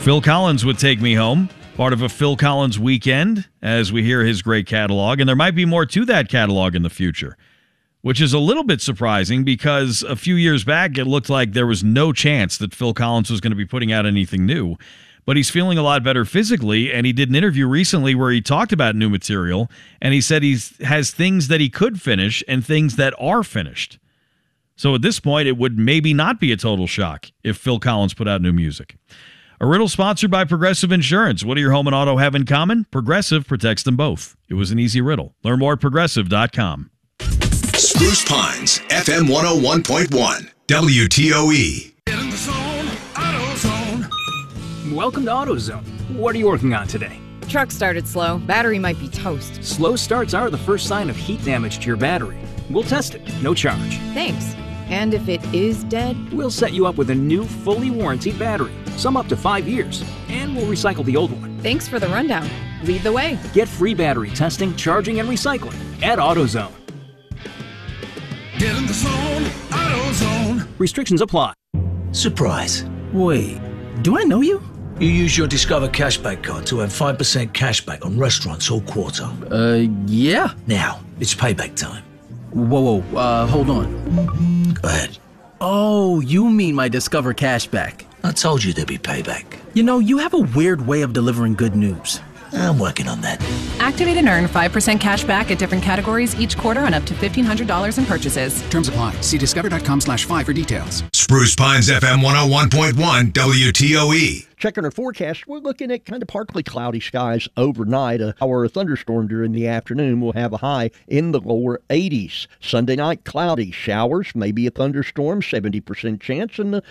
Phil Collins would take me home. Part of a Phil Collins weekend as we hear his great catalog. And there might be more to that catalog in the future, which is a little bit surprising because a few years back it looked like there was no chance that Phil Collins was going to be putting out anything new. But he's feeling a lot better physically, and he did an interview recently where he talked about new material, and he said he has things that he could finish and things that are finished. So at this point, it would maybe not be a total shock if Phil Collins put out new music. A riddle sponsored by Progressive Insurance. What do your home and auto have in common? Progressive protects them both. It was an easy riddle. Learn more at Progressive.com. Spruce Pines, FM 101.1, WTOE. In the zone, AutoZone. Welcome to AutoZone. What are you working on today? Truck started slow. Battery might be toast. Slow starts are the first sign of heat damage to your battery. We'll test it, no charge. Thanks. And if it is dead? We'll set you up with a new, fully warranted battery, some up to 5 years, and we'll recycle the old one. Thanks for the rundown. Lead the way. Get free battery testing, charging, and recycling at AutoZone. Get in the zone, AutoZone. Restrictions apply. Surprise. Wait, do I know you? You use your Discover Cashback card to earn 5% cashback on restaurants all quarter. Yeah. Now, it's payback time. Whoa, hold on. Go ahead. Oh, you mean my Discover Cashback. I told you there'd be payback. You know, you have a weird way of delivering good news. I'm working on that. Activate and earn 5% cash back at different categories each quarter on up to $1,500 in purchases. Terms apply. See discover.com/5 for details. Spruce Pines, FM 101.1, WTOE. Checking our forecast, we're looking at kind of partly cloudy skies overnight. Our thunderstorm during the afternoon will have a high in the lower 80s. Sunday night, cloudy showers, maybe a thunderstorm, 70% chance, and the